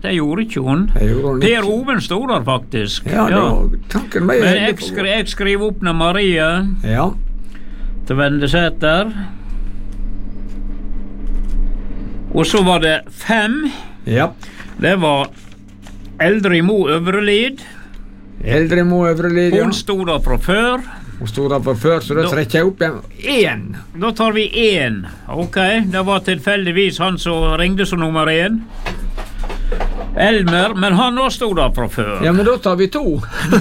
det gjorde ikke hun. Per Oven stod der faktisk. Ja, da tanken meg. Men jeg skriver opp når Marie til Vendesæter. Og så var det 5. Ja. Det var Eldre Mo Øvrelid. Eldre Mo Øvrelid, Hun stod der fra før. Hun stod der fra før, så da trekker jeg opp 1. Da tar vi 1. Ok, det var tilfeldigvis han som ringde som nummer 1. Elmer, men han også stod der fra før. Ja, men da tar vi 2.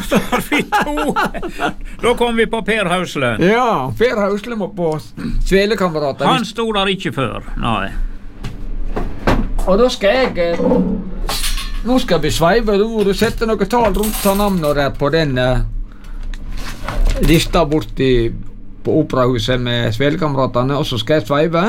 Da kom vi på Per Hausle. Ja, Per Hausle må på Svelekamerater. Han stod der ikke før, nei. Og da skal jeg... Nå skal vi sveive, du setter noe tal rundt ta navnet der på den lista borti på Operahuset med Svelekameratene, og så skal jeg sveive.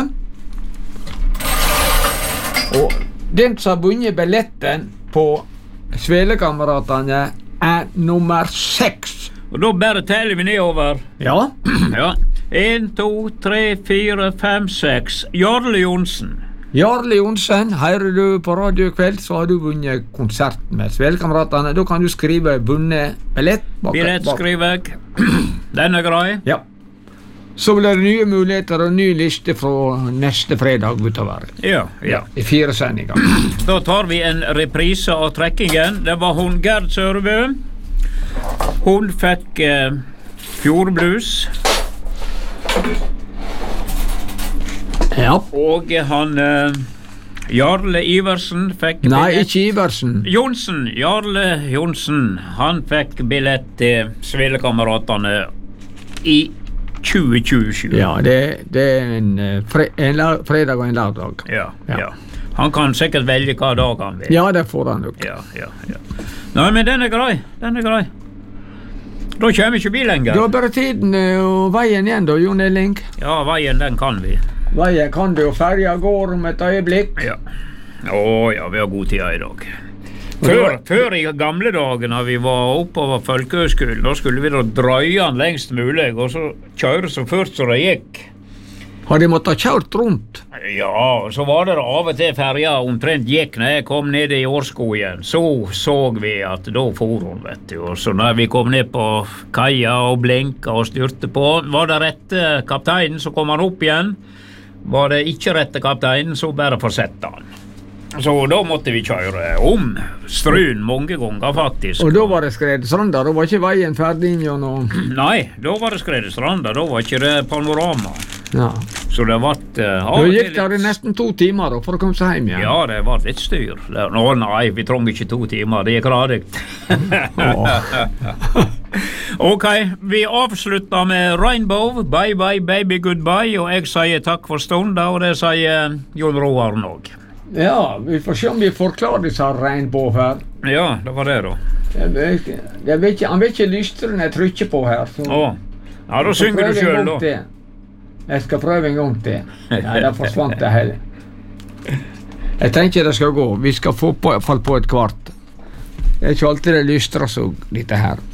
Og den som har vunnet billetten på Svelekameratene nummer 6. Og da bare teller vi nedover. Ja. Ja. 1, 2, 3, 4, 5, 6. Jarle Johnsen. Jarle Johnsen, hører du på Radio i kveld, så har du vunnet konsert med Svelekameratene. Da kan du skrive vunnet billett. Billett skriver jeg. Den er grei. Ja. Så blir det nye muligheter og ny liste fra neste fredag utover. Ja. I 4 sendinger. Da tar vi en reprise av trekkingen. Det var hun Gerd Sørbø. Hun fikk Fjordblues. Ja. Og han Jarle Iversen fikk Nei, billett. ikke Iversen. Johnsen, Jarle Johnsen. Han fikk billett til Svelekameratene i 2027. Ja, det er en fredag og en lørdag. Ja. Han kan sikkert velge hva dag han vil. Ja, det får han nok. Ja. Nei, men den er grei. Da kommer ikke vi lenger. Da er bare tiden og veien igjen da, Jon Elling. Ja, veien den kan vi. Veien kan du, og ferja går om et øyeblikk. Ja. Ja, vi har god tid i dag. Før i gamle dagen når vi var oppover Folkehøgskolen, da skulle vi da drøye den lengst mulig, og så kjøre så fort som det gikk. Har de måttet kjørt rundt? Ja, så var det av og til ferja omtrent gikk når jeg kom ned i Årskogen. Så vi at da for hun, vet du. Og så når vi kom ned på kaia og blinka og styrte på, var det rette kapteinen, så kom han opp igjen. Var det ikke rette kapteinen, så bare forsette han. Så da måtte vi kjøre om Stryn mange ganger faktisk. Og da var det Skredestranda, da var ikke veien ferdig inn og... Nei, da var det Skredestranda, da var ikke det panorama. Ja. Så det var... Da gikk det nesten 2 timer da, for å komme seg hjem igjen. Ja, det var litt styr. Nei, vi trenger ikke 2 timer, det gikk radig. Ok, vi avslutter med Rainbow, Bye Bye Baby Goodbye, og jeg sier takk for stunden, og det sier Jon Roar Nog. Ja, vi får se om vi forklarer disse Rainbow her. Ja, det var det da. Han vil ikke lystre når jeg trykker på her. Så ja, da synger du selv da. Jeg skal prøve en gang til. Nei, det forsvant det hele. Jeg tenker det skal gå. Vi skal få på, i hvert fall på et kvart. Det er ikke alltid det lystrer så dette her.